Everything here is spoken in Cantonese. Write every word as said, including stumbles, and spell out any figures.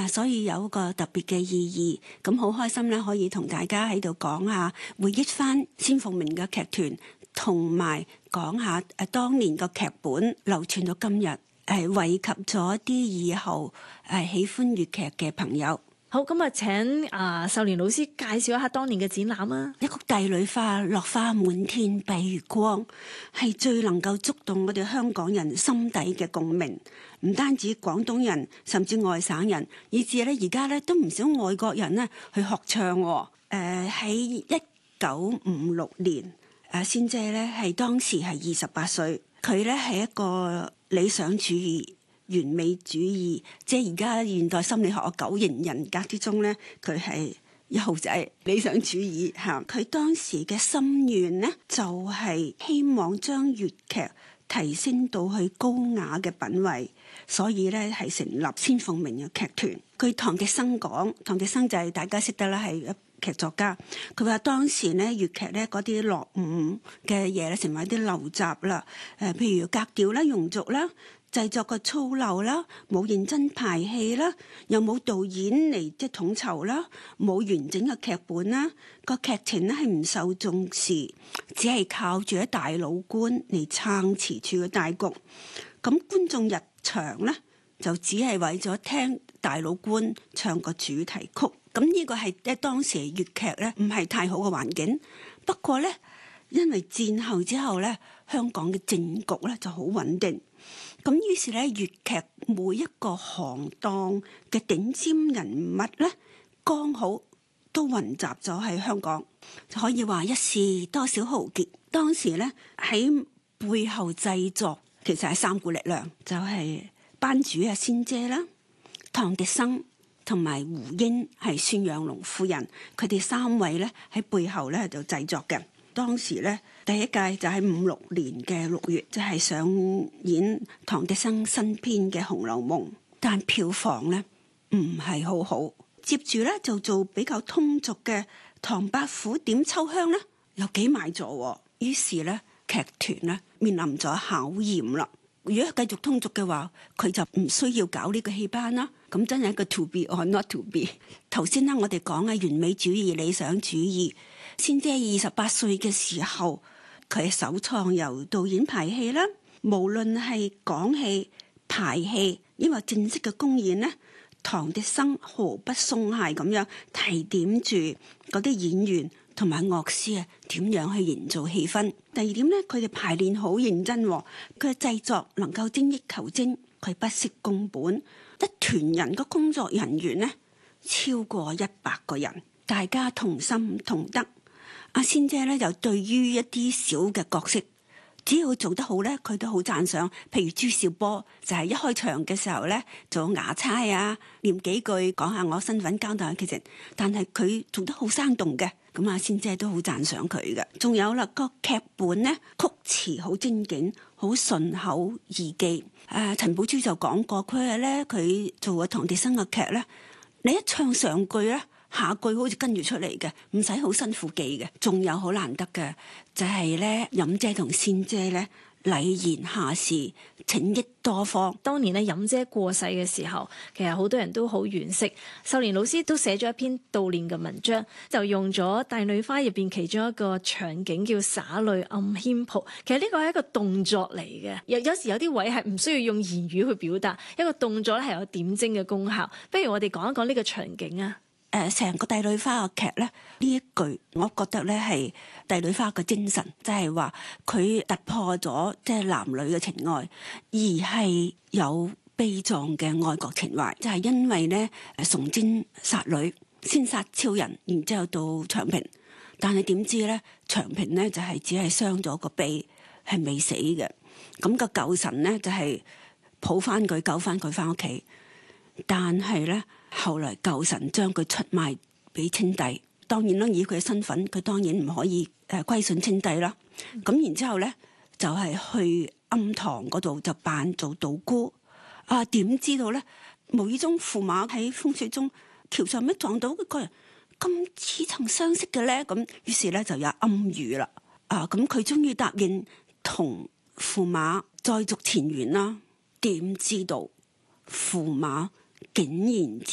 誒，所以有一個特別嘅意義。咁好開心咧，可以同大家喺度講下，回憶翻仙鳳鳴嘅劇團，同埋講下誒當年個劇本流傳到今日，係惠及咗一啲以後誒喜歡粵劇嘅朋友。 好，咁啊，請啊秀蓮老師介紹一下當年嘅展覽啊！ 一曲帝女花，落花滿天蔽月光，係最能夠觸動我哋香港人心底嘅共鳴。唔單止廣東人，甚至外省人，以至咧而家咧都唔少外國人咧去學唱。誒喺一九五六年，誒仙姐咧係當時係二十八歲，佢咧係一個理想主義、完美主義，即係而家現代心理學嘅九型人格之中咧，佢係一號仔，理想主義嚇。佢當時嘅心願咧，就係希望將粵劇提升到去高雅嘅品位，所以咧係成立仙鳳鳴嘅劇團。據唐滌生講，唐滌生就係大家識得啦，係一劇作家。佢話當時咧粵劇咧嗰啲落伍嘅嘢咧，成為一啲陋習啦。誒，譬如格調啦、庸俗啦。製作個粗陋啦，冇認真排戲啦，又冇導演嚟即係統籌啦，冇完整嘅劇本啦，個劇情咧係唔受重視，只係靠住一大老倌嚟撐持住個大局。咁觀眾入場咧就只係為咗聽大老倌唱個主題曲。咁呢個係咧當時粵劇咧唔係太好嘅環境。不過咧，因為戰後之後咧，香港嘅政局咧就好穩定。咁於是咧，粵劇每一個行當嘅頂尖人物咧，剛好都雲集咗喺香港，就可以話一時多少豪傑。當時咧喺背後製作，其實係三股力量，就係、是、班主啊仙姐啦、唐滌生同埋胡英係孫養龍夫人，佢哋三位咧喺背後咧就製作嘅。當時咧第一屆就喺五六年嘅六月，就係、是、上演唐滌生新編嘅《紅樓夢》，但票房咧唔係好好。接住咧就做比較通俗嘅《唐伯虎點秋香》咧，又幾賣座。於是咧劇團咧面臨咗考驗啦。如果繼續通俗嘅話，佢就唔需要搞呢個戲班啦。咁真係一個 to be or not to be。頭先咧我哋講嘅完美主義、理想主義。仙姐二十八歲嘅時候，佢首創由導演排戲啦，無論係講戲、排戲，抑或正式嘅公演呢，唐滌生毫不鬆懈咁樣提點住嗰啲演員同埋樂師啊，點樣去營造氣氛。第二點呢，佢哋排練好認真，佢嘅製作能夠精益求精，佢不惜工本，一團人嘅工作人員呢，超過一百個人，大家同心同德。阿仙姐咧就對於一啲小嘅角色，只要做得好咧，佢都好讚賞。譬如朱兆波就係、是、一開場嘅時候咧，做衙差啊，念幾句講下我身份交代其實，但係佢做得好生動嘅，咁阿仙姐都好讚賞佢嘅。仲有啦，個劇本咧曲詞好精警，好順口易記。誒，陳寶珠就講過，佢係咧佢做過唐滌生嘅劇咧，你一唱上句咧，下句好似跟住出嚟嘅，唔使好辛苦記嘅。仲有好難得嘅，就係咧飲姐同仙姐咧禮賢下士，情益多方。 當年咧飲姐過世嘅時候，其實好多人都好惋惜。秀蓮老師都寫咗一篇悼念嘅文章，就用咗《帝女花》入邊其中一個場景叫灑淚暗牽抱。其實呢個係一個動作嚟嘅，有有時有啲位係唔需要用言語去表達，一個動作咧係有點睛嘅功效。不如我哋講一講呢個場景啊。 誒，成個帝女花嘅劇咧，呢一句我覺得咧係帝女花嘅精神，即係話佢突破咗即係男女嘅情愛，而係有悲壯嘅愛國情懷。就係、是、因為咧誒崇禎殺女，先殺超人，然之後到長平，但係點知咧長平咧就係、是、只係傷咗個臂，係未死嘅。咁、那個舊臣咧就係、是、抱翻佢，救翻佢翻屋企，但係咧。後來舊臣將佢出賣俾清帝，當然啦，以佢嘅身份，佢當然唔可以誒歸順清帝啦。咁、嗯、然之後咧，就係、是、去庵堂嗰度就扮做道姑。啊，點知道咧？無意中駙馬喺風雪中橋上面撞到一個人，咁似曾相識嘅咧。咁於是咧就有暗語啦。啊，咁佢終於答應同駙馬再續前緣啦。點知道駙馬竟然